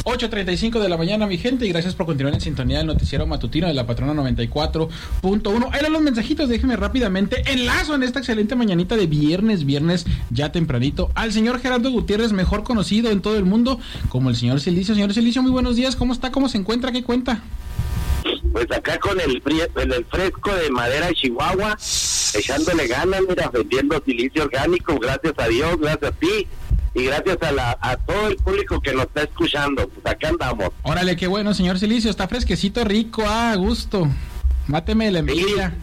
8:35 de la mañana, mi gente, y gracias por continuar en sintonía del noticiero matutino de la Patrona 94.1. Ahí los mensajitos, déjenme rápidamente enlazo en esta excelente mañanita de viernes ya tempranito al señor Gerardo Gutiérrez, mejor conocido en todo el mundo como el señor Cilicio. Señor Cilicio, muy buenos días, ¿cómo está? ¿Cómo se encuentra? ¿Qué cuenta? Pues acá con el fresco de madera de Chihuahua, echándole ganas, mira, vendiendo silicio orgánico, gracias a Dios, gracias a ti y gracias a todo el público que nos está escuchando. Pues acá andamos. Órale, qué bueno, señor Cilicio, está fresquecito, rico, a gusto. Máteme la envidia.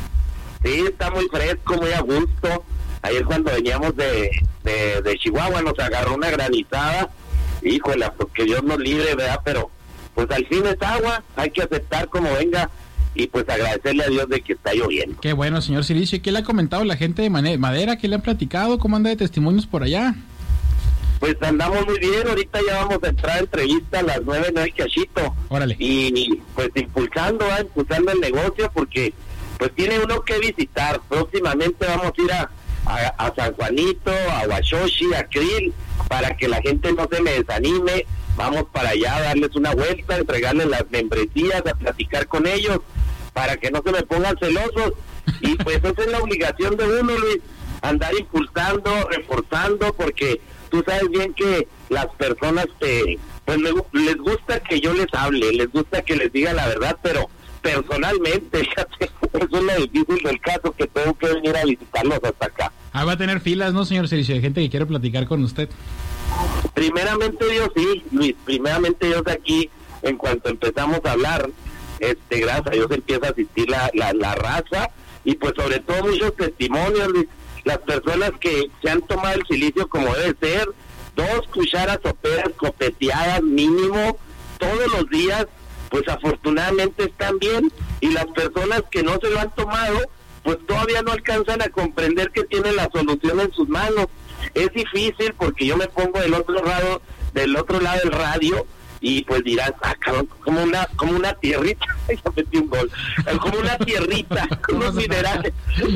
Sí, está muy fresco, muy a gusto. Ayer cuando veníamos de Chihuahua nos agarró una granizada. Híjole, pues que Dios nos libre, ¿verdad? Pero pues al fin es agua, hay que aceptar como venga y pues agradecerle a Dios de que está lloviendo. Qué bueno, señor Cilicio. ¿Y qué le ha comentado la gente de Madera? ¿Qué le han platicado? ¿Cómo anda de testimonios por allá? Pues andamos muy bien, ahorita ya vamos a entrar a entrevista a las 9 cachito. Órale. Y pues impulsando el negocio porque pues tiene uno que visitar. Próximamente vamos a ir a San Juanito, a Huachochi, a Krill, para que la gente no se me desanime. Vamos para allá a darles una vuelta, entregarles las membresías, a platicar con ellos, para que no se me pongan celosos. Y pues esa es la obligación de uno, Luis, andar impulsando, reforzando, porque tú sabes bien que las personas pues les gusta que yo les hable, les gusta que les diga la verdad, pero personalmente, fíjate, eso es lo difícil del caso, que tengo que venir a visitarlos hasta acá. Ah, va a tener filas, ¿no, señor Cilicio, de gente que quiere platicar con usted? Primeramente Dios, sí, Luis, primeramente Dios, aquí, en cuanto empezamos a hablar, gracias a Dios empieza a asistir la raza, y pues sobre todo muchos testimonios, Luis, las personas que se han tomado el silicio como debe ser, 2 cucharas soperas copeteadas mínimo, todos los días, pues afortunadamente están bien, y las personas que no se lo han tomado, pues todavía no alcanzan a comprender que tienen la solución en sus manos. Es difícil porque yo me pongo del otro lado del radio y pues dirás, cabrón, como una tierrita, ya metí un gol, como una tierrita, unos minerales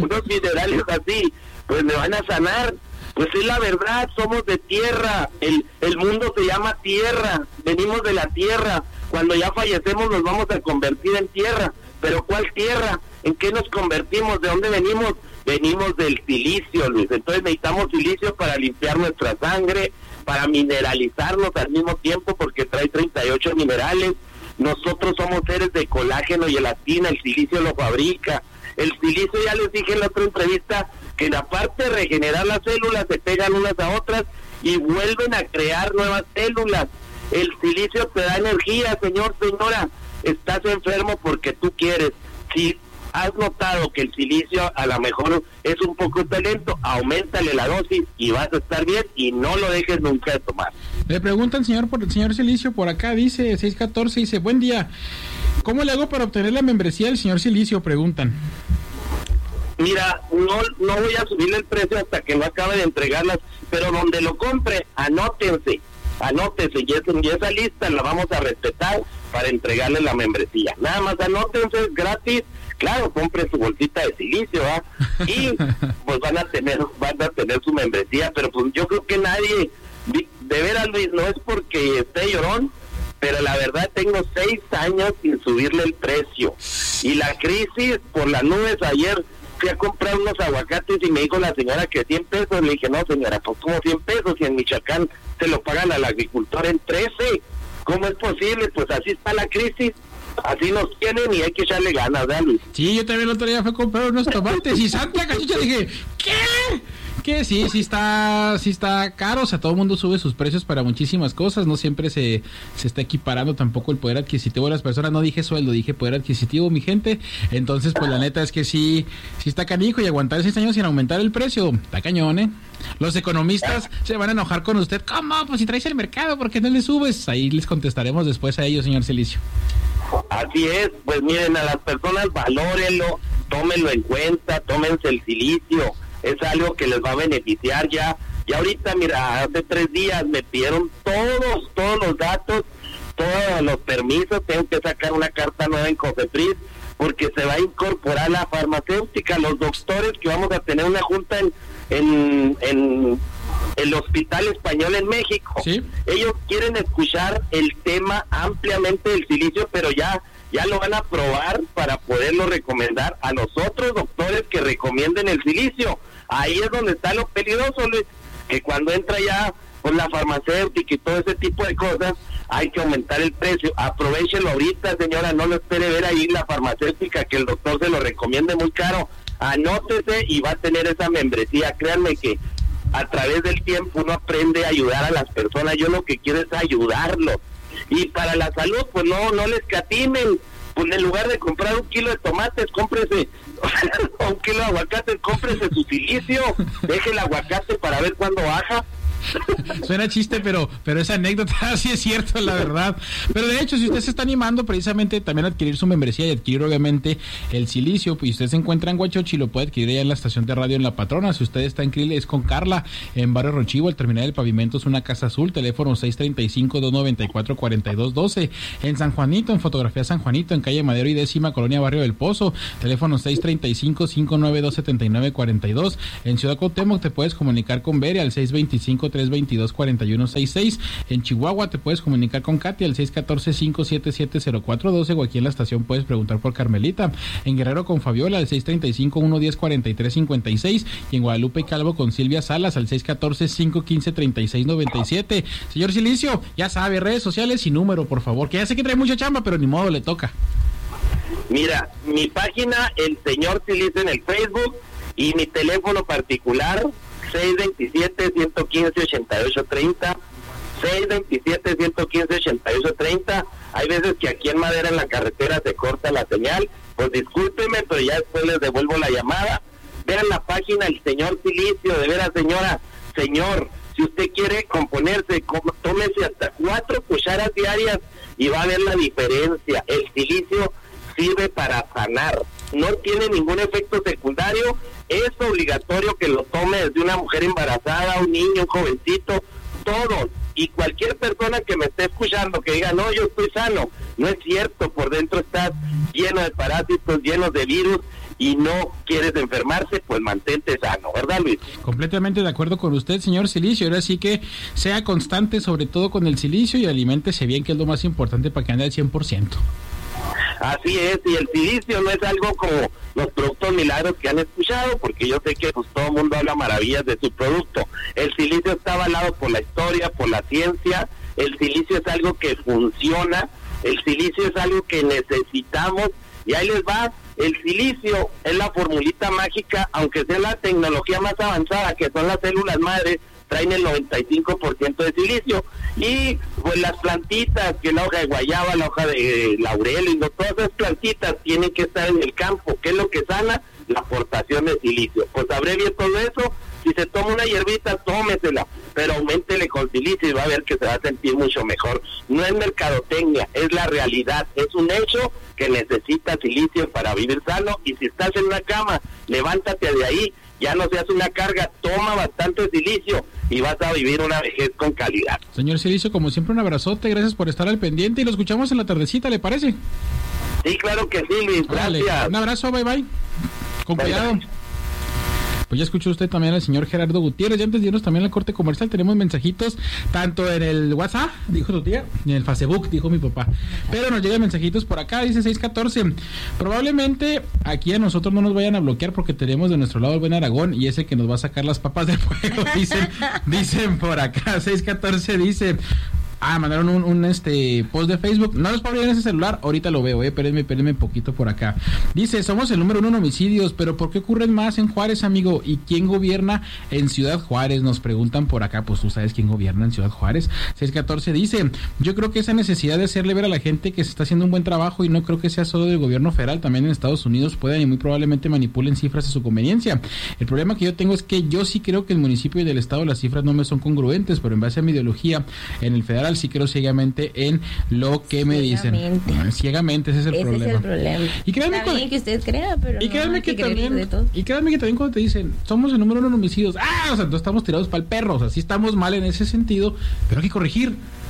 así, pues me van a sanar. Pues es la verdad, somos de tierra, el mundo se llama tierra, venimos de la tierra, cuando ya fallecemos nos vamos a convertir en tierra, pero ¿cuál tierra? ¿En qué nos convertimos? ¿De dónde venimos? Venimos del silicio, Luis. Entonces necesitamos silicio para limpiar nuestra sangre, para mineralizarnos al mismo tiempo, porque trae 38 minerales. Nosotros somos seres de colágeno y elastina, el silicio lo fabrica. El silicio, ya les dije en la otra entrevista, que aparte de regenerar las células, se pegan unas a otras y vuelven a crear nuevas células. El silicio te da energía, señora. Estás enfermo porque tú quieres. Si has notado que el silicio a lo mejor es un poco lento, auméntale la dosis y vas a estar bien y no lo dejes nunca de tomar. Le preguntan por el señor Cilicio por acá, dice 614, dice, buen día, ¿cómo le hago para obtener la membresía del señor Cilicio? Preguntan. Mira, no voy a subirle el precio hasta que no acabe de entregarlas, pero donde lo compre, anótense, y esa lista la vamos a respetar para entregarle la membresía. Nada más anótense, es gratis. Claro, compren su bolsita de silicio, y pues van a tener su membresía, pero pues yo creo que nadie, de veras, Luis, no es porque esté llorón, pero la verdad tengo 6 años sin subirle el precio, y la crisis por las nubes. Ayer fui a comprar unos aguacates y me dijo la señora que 100 pesos, le dije, no señora, pues como 100 pesos, y en Michoacán se lo pagan al agricultor en 13, ¿cómo es posible? Pues así está la crisis. Así nos tienen y hay que echarle ganas, ¿verdad, Luis? Sí, yo también el otro día fui a comprar unos tomates y Santa Cachucha dije, ¿qué? Que sí está caro, o sea, todo el mundo sube sus precios para muchísimas cosas, no siempre se está equiparando tampoco el poder adquisitivo de las personas. No dije sueldo, dije poder adquisitivo, mi gente. Entonces, pues la neta es que sí está canijo, y aguantar 6 años sin aumentar el precio, está cañón, ¿eh? Los economistas se van a enojar con usted. ¿Cómo? Pues si traes el mercado, ¿por qué no le subes? Ahí les contestaremos después a ellos, señor Cilicio. Así es, pues miren, a las personas valórenlo, tómenlo en cuenta, tómense el silicio, es algo que les va a beneficiar ya. Y ahorita, mira, hace 3 días me pidieron todos los datos, todos los permisos, tengo que sacar una carta nueva en COFEPRIS, porque se va a incorporar la farmacéutica, los doctores, que vamos a tener una junta en el Hospital Español en México. ¿Sí? Ellos quieren escuchar el tema ampliamente del silicio, pero ya lo van a probar para poderlo recomendar a los otros doctores que recomienden el silicio. Ahí es donde está lo peligroso, Luis, que cuando entra ya con la farmacéutica y todo ese tipo de cosas, hay que aumentar el precio. Aprovéchelo ahorita, señora, no lo espere ver ahí la farmacéutica que el doctor se lo recomiende muy caro. Anótese y va a tener esa membresía. Créanme que a través del tiempo uno aprende a ayudar a las personas. Yo lo que quiero es ayudarlos. Y para la salud, pues no les escatimen. Pues en lugar de comprar 1 kilo de tomates, cómprese 1 kilo de aguacate, cómprese su silicio. Deje el aguacate para ver cuándo baja. Suena chiste, pero esa anécdota sí es cierto, la verdad. Pero de hecho, si usted se está animando precisamente también a adquirir su membresía y adquirir obviamente el silicio, pues si usted se encuentra en Huachochi, lo puede adquirir allá en la estación de radio en La Patrona. Si usted está en Krill, es con Carla, en Barrio Rochivo, al terminar el pavimento es una casa azul, teléfono 635-294-4212. En San Juanito, en Fotografía San Juanito, en calle Madero y 10ª, Colonia Barrio del Pozo, teléfono 635-592-7942. En Ciudad Cuauhtémoc te puedes comunicar con Bere al 625-322-4166. En Chihuahua te puedes comunicar con Katy al 614-577-0412, o aquí en la estación puedes preguntar por Carmelita. En Guerrero con Fabiola al 635-110-4356, y en Guadalupe y Calvo con Silvia Salas al 614-515-3697. Señor Silicio, ya sabe, redes sociales y número, por favor, que ya sé que trae mucha chamba, pero ni modo, le toca. Mira, mi página, el señor Silicio en el Facebook, y mi teléfono particular 627-115-8830, 627-115-8830. Hay veces que aquí en Madera, en la carretera, se corta la señal, pues discúlpeme, pero ya después les devuelvo la llamada. Vean la página, el señor Silicio, de veras, señora, señor, si usted quiere componerse, tómese hasta 4 cucharas diarias y va a ver la diferencia. El silicio sirve para sanar, no tiene ningún efecto secundario. Es obligatorio que lo tome desde una mujer embarazada, un niño, un jovencito, todos. Y cualquier persona que me esté escuchando que diga, no, yo estoy sano, no es cierto, por dentro estás lleno de parásitos, llenos de virus, y no quieres enfermarse, pues mantente sano, ¿verdad, Luis? Completamente de acuerdo con usted, señor Silicio. Ahora sí que sea constante, sobre todo con el silicio, y aliméntese bien, que es lo más importante para que ande al 100%. Así es, y el silicio no es algo como los productos milagros que han escuchado, porque yo sé que pues todo el mundo habla maravillas de su producto. El silicio está avalado por la historia, por la ciencia. El silicio es algo que funciona, el silicio es algo que necesitamos, y ahí les va. El silicio es la formulita mágica, aunque sea la tecnología más avanzada, que son las células madres, traen el 95% de silicio. Y pues las plantitas, que la hoja de guayaba, la hoja de laurel, y todas esas plantitas tienen que estar en el campo. ¿Qué es lo que sana? La aportación de silicio. Pues abrevie todo eso. Si se toma una hierbita, tómesela, pero auméntele con silicio y va a ver que se va a sentir mucho mejor. No es mercadotecnia, es la realidad, es un hecho que necesita silicio para vivir sano. Y si estás en una cama, levántate de ahí, ya no seas una carga, toma bastante silicio y vas a vivir una vejez con calidad. Señor Silicio, como siempre, un abrazote, gracias por estar al pendiente, y lo escuchamos en la tardecita, ¿le parece? Sí, claro que sí, Luis, gracias. Vale, un abrazo, bye bye. Con cuidado. Bye, bye. Pues ya escuchó usted también al señor Gerardo Gutiérrez. Y antes de irnos también al corte comercial, tenemos mensajitos tanto en el WhatsApp, dijo tu tía, y en el Facebook, dijo mi papá. Pero nos llegan mensajitos por acá, dice 614. Probablemente aquí a nosotros no nos vayan a bloquear porque tenemos de nuestro lado el buen Aragón, y ese que nos va a sacar las papas del fuego, dicen por acá. 614 dice... mandaron un post de Facebook. No los puedo abrir en ese celular, ahorita lo veo, espérenme poquito por acá. Dice, somos el número 1 en homicidios, pero ¿por qué ocurren más en Juárez, amigo? ¿Y quién gobierna en Ciudad Juárez? Nos preguntan por acá. Pues tú sabes quién gobierna en Ciudad Juárez. 614 dice, yo creo que esa necesidad de hacerle ver a la gente que se está haciendo un buen trabajo, y no creo que sea solo del gobierno federal, también en Estados Unidos puedan y muy probablemente manipulen cifras a su conveniencia. El problema que yo tengo es que yo sí creo que el municipio y del estado las cifras no me son congruentes, pero en base a mi ideología en el federal sí creo ciegamente en lo que me dicen. Ciegamente, ese es el problema. Ese es el problema. Y créanme, está bien que usted crea, pero y créanme, no que también, y créanme que también cuando te dicen, somos el número 1 en homicidios, o sea, no estamos tirados para el perro, o sea, sí estamos mal en ese sentido, pero hay que corregir.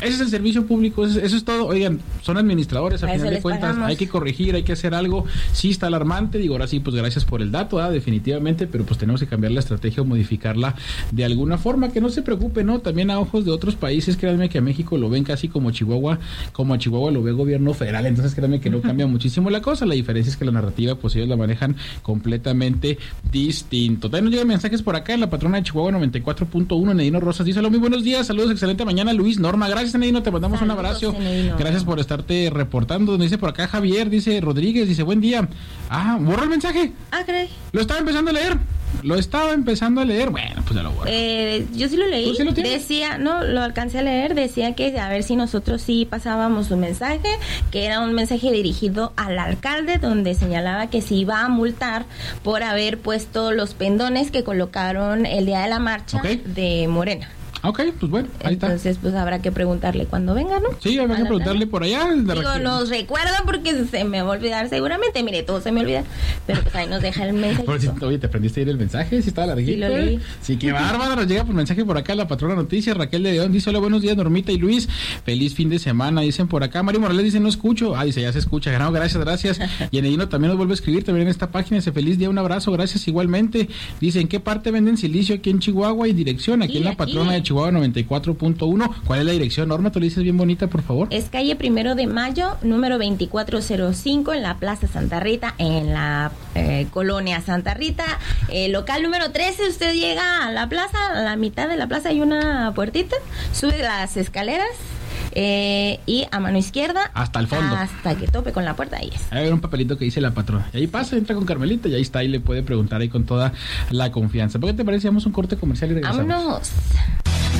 Ese es el servicio público, eso es todo. Oigan, son administradores, a final de cuentas, pagamos. Hay que corregir, hay que hacer algo. Sí está alarmante, digo, ahora sí, pues gracias por el dato, definitivamente, pero pues tenemos que cambiar la estrategia o modificarla de alguna forma, que no se preocupe, ¿no? También a ojos de otros países, créanme que a México lo ven casi como Chihuahua, como a Chihuahua lo ve gobierno federal, entonces créanme que no cambia muchísimo la cosa. La diferencia es que la narrativa, pues ellos la manejan completamente distinto. También nos llegan mensajes por acá en la patrona de Chihuahua 94.1, Nedino Rosas dice: hola, muy buenos días, saludos, excelente mañana, Luis, Norma, gracias, Nedino, te mandamos saludos, un abrazo, Nedino. Gracias por estarte reportando. Dice por acá Javier, dice Rodríguez, dice: buen día. Borra el mensaje. Caray. Lo estaba empezando a leer. Bueno, pues ya lo borré. Yo sí lo leí. ¿Tú sí lo tienes? Decía, no, lo alcancé a leer, decía que a ver si nosotros sí pasábamos un mensaje, que era un mensaje dirigido al alcalde, donde señalaba que se iba a multar por haber puesto los pendones que colocaron el día de la marcha de Morena. Ok, pues bueno, ahí está. Entonces, pues habrá que preguntarle cuando venga, ¿no? Sí, habrá que preguntarle por allá. Digo, nos recuerda porque se me va a olvidar seguramente. Mire, todo se me olvida. Pero pues ahí nos deja el mensaje. Oye, ¿te aprendiste a ir el mensaje? Sí, estaba larguito. Sí, lo leí. Sí, qué bárbaro. Nos llega por mensaje por acá la patrona noticias. Raquel de León dice: hola, buenos días, Normita y Luis. Feliz fin de semana. Dicen por acá. Mario Morales dice: no escucho. Dice: ya se escucha. No, gracias. Y Enedino también nos vuelve a escribir también en esta página. Dice: feliz día, un abrazo. Gracias igualmente. Dice: ¿en qué parte venden silicio aquí en Chihuahua y dirección? Aquí en la patrona de Chihuahua 94.1. ¿Cuál es la dirección, Norma? Tú le dices bien bonita, por favor. Es calle 1 de Mayo, número 2405, en la Plaza Santa Rita, en la colonia Santa Rita. Local número 13, usted llega a la plaza, a la mitad de la plaza hay una puertita, sube las escaleras. Y a mano izquierda hasta el fondo, hasta que tope con la puerta, ahí es. Hay un papelito que dice la patrona y ahí pasa, entra con Carmelita y ahí está, y le puede preguntar ahí con toda la confianza. ¿Por qué te parece? Damos un corte comercial y regresamos. Vámonos.